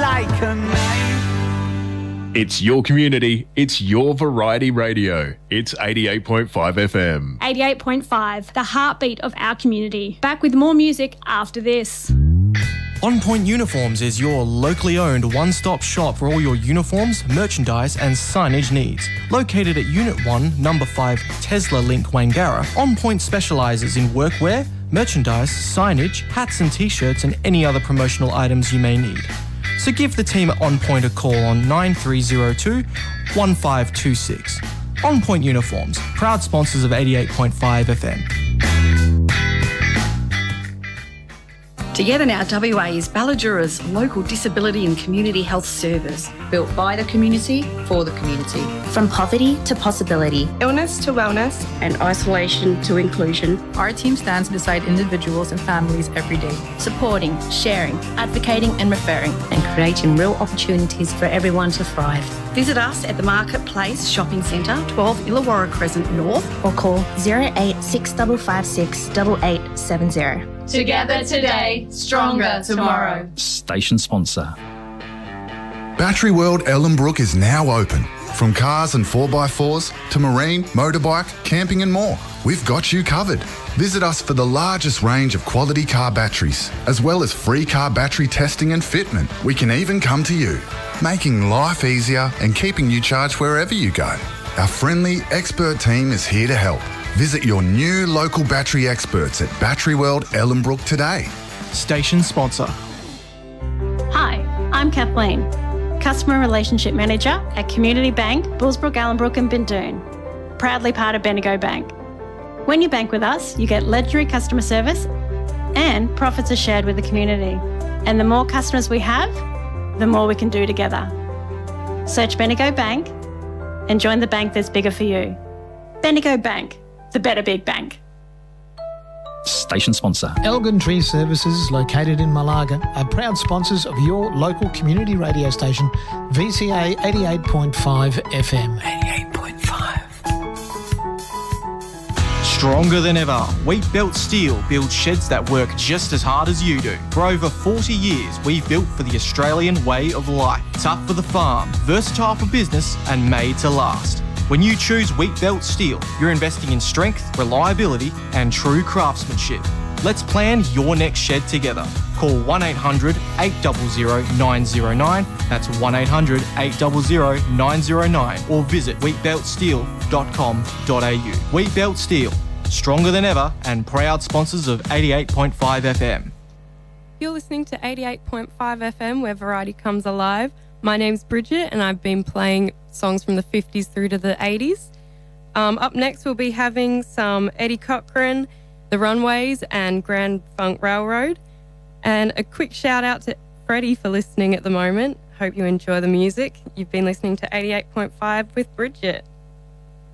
like a knife. It's your community, it's your variety radio. It's 88.5 FM. 88.5, the heartbeat of our community. Back with more music after this. On Point Uniforms is your locally owned one-stop shop for all your uniforms, merchandise and signage needs. Located at Unit 1, Number 5, Tesla Link, Wangara, On Point specialises in workwear, merchandise, signage, hats and t-shirts and any other promotional items you may need. So give the team at On Point a call on 9302 1526. On Point Uniforms, proud sponsors of 88.5 FM. Together Now WA is Balladura's local disability and community health service. Built by the community, for the community. From poverty to possibility. Illness to wellness. And isolation to inclusion. Our team stands beside individuals and families every day. Supporting, sharing, advocating and referring. And creating real opportunities for everyone to thrive. Visit us at the Marketplace Shopping Centre, 12 Illawarra Crescent North. Or call 08656 8870. Together today, stronger tomorrow. Station sponsor. Battery World Ellenbrook is now open. From cars and 4x4s to marine, motorbike, camping and more, we've got you covered. Visit us for the largest range of quality car batteries, as well as free car battery testing and fitment. We can even come to you, making life easier and keeping you charged wherever you go. Our friendly, expert team is here to help. Visit your new local battery experts at Battery World Ellenbrook today. Station sponsor. Hi, I'm Kathleen, Customer Relationship Manager at Community Bank, Bullsbrook, Ellenbrook and Bindoon. Proudly part of Bendigo Bank. When you bank with us, you get legendary customer service and profits are shared with the community. And the more customers we have, the more we can do together. Search Bendigo Bank and join the bank that's bigger for you. Bendigo Bank, the better big bank. Station sponsor. Elgin Tree Services, located in Malaga, are proud sponsors of your local community radio station, VCA 88.5 FM. 88.5. Stronger than ever, Wheat Belt Steel builds sheds that work just as hard as you do. For over 40 years, we've built for the Australian way of life. Tough for the farm, versatile for business, and made to last. When you choose Wheat Belt Steel, you're investing in strength, reliability, and true craftsmanship. Let's plan your next shed together. Call 1-800-800-909, that's 1-800-800-909, or visit wheatbeltsteel.com.au. Wheat Belt Steel, stronger than ever and proud sponsors of 88.5 FM. You're listening to 88.5 FM, where variety comes alive. My name's Bridget and I've been playing songs from the 50s through to the 80s. Up next we'll be having some Eddie Cochran, The Runways and Grand Funk Railroad. And a quick shout out to Freddie for listening at the moment. Hope you enjoy the music. You've been listening to 88.5 with Bridget.